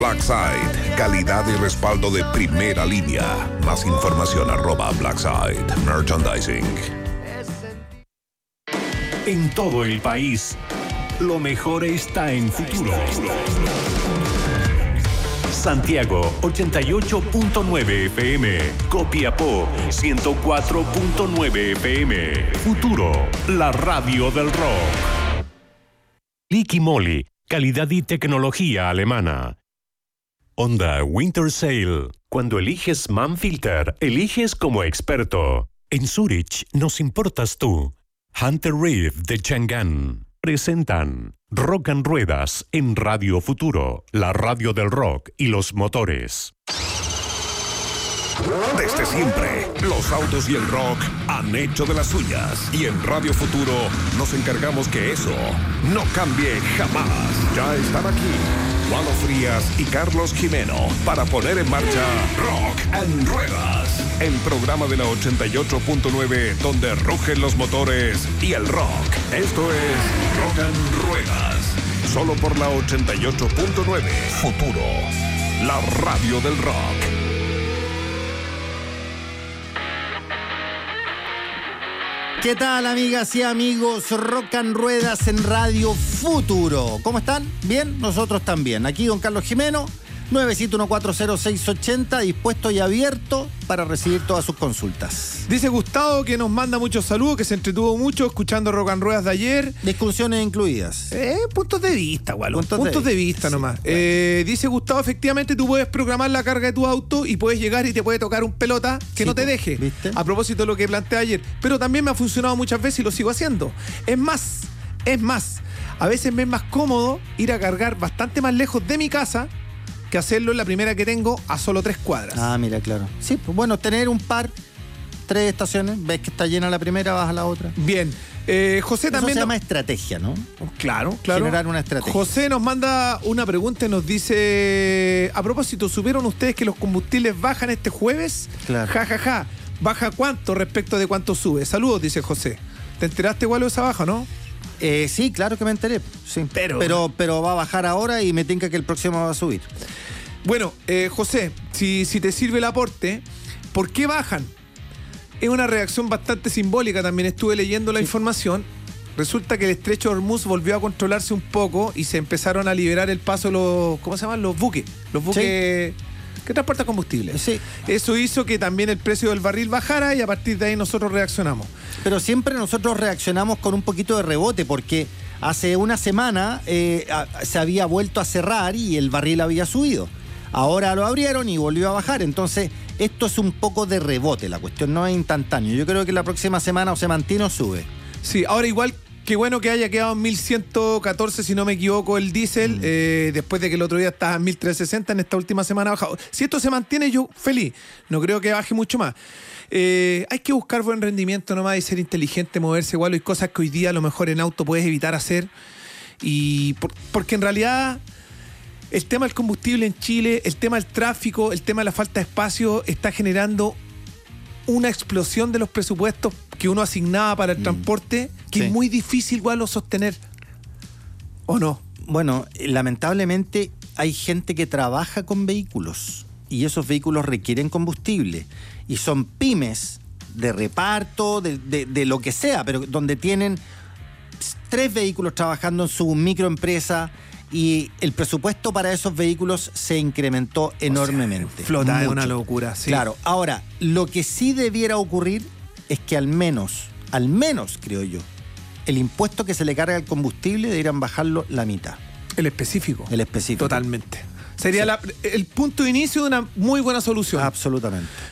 Blackside, calidad y respaldo de primera línea. Más información @Blackside Merchandising. En todo el país, lo mejor está en Futuro. Santiago 88.9 FM, Copiapó 104.9 FM. Futuro, la radio del rock. Liqui Moly, calidad y tecnología alemana. Honda Winter Sale. Cuando eliges Manfilter, eliges como experto. En Zurich nos importas tú. Hunter Reef de Chang'an presentan Rock and Ruedas en Radio Futuro, la radio del rock y los motores. Desde siempre, los autos y el rock han hecho de las suyas. Y en Radio Futuro nos encargamos que eso no cambie jamás. Ya están aquí Lalo Frías y Carlos Jimeno para poner en marcha Rock and Ruedas, el programa de la 88.9 donde rugen los motores y el rock. Esto es Rock and Ruedas, solo por la 88.9 Futuro, la radio del rock. ¿Qué tal, amigas y amigos? Rock and Ruedas en Radio Futuro. ¿Cómo están? ¿Bien? Nosotros también. Aquí don Carlos Jimeno, 971-40680, dispuesto y abierto para recibir todas sus consultas. Dice Gustavo que nos manda muchos saludos, que se entretuvo mucho escuchando Rock and Ruedas de ayer. Discusiones incluidas. Puntos de vista, Gualo. Puntos de vista sí, nomás. Bueno. Dice Gustavo, efectivamente tú puedes programar la carga de tu auto y puedes llegar y te puede tocar un pelota que Sí, no te deje. ¿viste? A propósito de lo que planteé ayer. Pero también me ha funcionado muchas veces y lo sigo haciendo. Es más, a veces me es más cómodo ir a cargar bastante más lejos de mi casa que hacerlo en la primera que tengo a solo 3 cuadras. Ah, mira, claro. Sí, pues bueno, tener un par, 3 estaciones, ves que está llena la primera, vas a la otra. Bien. José Eso también... se llama estrategia, ¿no? Claro. Generar una estrategia. José nos manda una pregunta y nos dice: a propósito, ¿supieron ustedes que los combustibles bajan este jueves? Claro. Ja. ¿Baja cuánto respecto de cuánto sube? Saludos, dice José. ¿Te enteraste igual de esa baja, no? Sí, claro que me enteré. Sí. Pero va a bajar ahora y me tinca que el próximo va a subir. Bueno, José, si te sirve el aporte, ¿por qué bajan? Es una reacción bastante simbólica, también estuve leyendo la información. Resulta que el estrecho de Hormuz volvió a controlarse un poco y se empezaron a liberar el paso de los, ¿cómo se llaman? Los buques. Los buques que transportan combustible. Sí. Eso hizo que también el precio del barril bajara y a partir de ahí nosotros reaccionamos. Pero siempre nosotros reaccionamos con un poquito de rebote porque hace una semana se había vuelto a cerrar y el barril había subido. Ahora lo abrieron y volvió a bajar. Entonces, esto es un poco de rebote. La cuestión no es instantáneo. Yo creo que la próxima semana o se mantiene o sube. Sí, ahora igual, qué bueno que haya quedado en 1114, si no me equivoco, el diésel, después de que el otro día estaba en 1360, en esta última semana ha bajado. Si esto se mantiene, yo feliz. No creo que baje mucho más. Hay que buscar buen rendimiento nomás y ser inteligente, moverse igual. Hay cosas que hoy día a lo mejor en auto puedes evitar hacer. Porque en realidad el tema del combustible en Chile, el tema del tráfico, el tema de la falta de espacio está generando una explosión de los presupuestos que uno asignaba para el transporte, que Sí. es muy difícil igual sostener. ¿O no? Bueno, lamentablemente hay gente que trabaja con vehículos y esos vehículos requieren combustible y son pymes de reparto, de lo que sea, pero donde tienen 3 vehículos trabajando en su microempresa y el presupuesto para esos vehículos se incrementó enormemente. Flota, es Mucho. una locura, sí. Claro, ahora, lo que sí debiera ocurrir es que al menos, creo yo, el impuesto que se le carga al combustible deberían bajarlo la mitad. El específico. El específico. Totalmente. Sería el punto de inicio de una muy buena solución. Absolutamente.